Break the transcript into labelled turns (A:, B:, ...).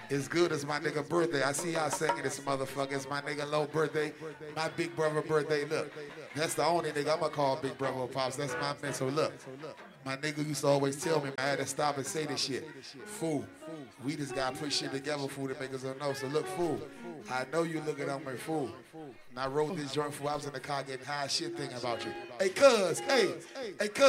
A: It's good as my nigga birthday. I see y'all singing this motherfucker. It's my nigga Low birthday. My big brother birthday. Look, that's the only nigga I'ma call big brother or pops. That's my man. So look, my nigga used to always tell me I had to stop and say this shit. Fool, we just gotta put shit together, fool, to make us know. So look, fool, I know you looking at me, fool. And I wrote this joint, fool. I was in the car getting high shit thinking about you. Hey, cuz, hey, cuz.